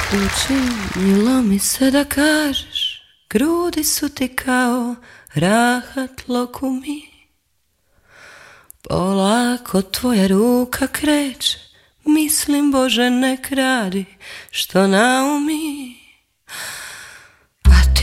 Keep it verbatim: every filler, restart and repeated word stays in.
Učinilo mi se da kažeš, grudi su ti kao rahat lokumi. Polako tvoja ruka kreće, mislim Bože nek radi što naumi.